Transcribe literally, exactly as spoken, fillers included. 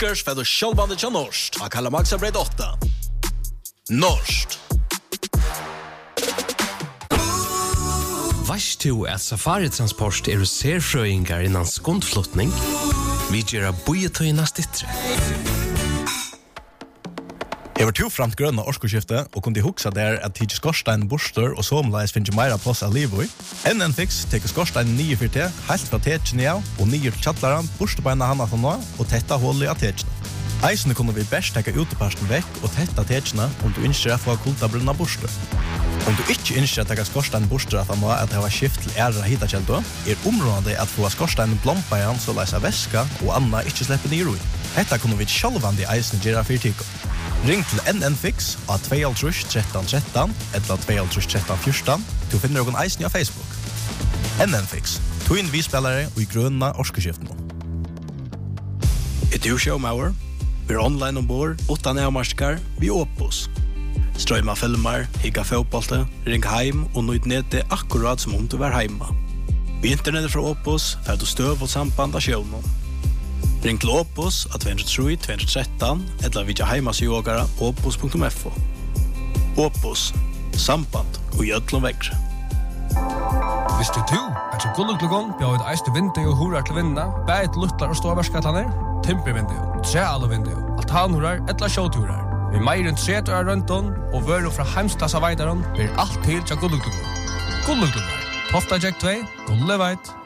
Oskars för att självbandet till Norst. Man kallar Maxa Bredd åtta. Norst. Vast du at Safari-transport er serfrøyngar innan skundflottning? Vi gjør bojetøyna stittre. Jeg var to framt grønne årskoskifte, og kunne huksa der at tidsi skorstein borster og somleis finnes meira plass av livet i. N N Fix teker skorstein nye for te, helt fra tekene av, og nye til tjattlaren, borstebeina hana for nå, og tetta hullet av tekene. Eisene kunne vi best teka uteparsten vekk og tetta tekene om du ønsker å få kultabrunna borster. Om du ikke ønsker å teka skorstein borster at han må at det var skift til ære hitakjeldo, er området at få skorstein blompa igjen så leis av væska og anna ikke slipper nye roi. Dette kunne vi sjálvandi eisene gjøre for tiko. Ring til N N Fix av två tre tre tre tre eller två tre tre tre fjorton. Du finner noen eisen av Facebook. N N Fix, to inn vi-spillere og i grønna årskeskiften. Ett showmauer. Vi är online ombord, utan närmarskar, vi Opus. Strömma filmer, higga fotbollte, ring heim og nøyd nede akkurat som om du var heima. Vi internetet fra Opus, för du støv og samband av sjøvnen. Ring til Opus av två tre tre två tre tre eller vidja heimasjogara opus punktum f o. Opus, samband og gjødlom vekkre. Visste du at så gulluklugon bjør et eiste vindu og horar til vinna, bæt luttlar og ståvarskatlaner, timpervindu, trealuvindu, altanhurar eller sjåturar. Vi meir enn tre år rundt og vører fra heimstassa veidaron blir alt til til gulluklugon. Gulluklugon, Tofta Jack två, Gulleveit.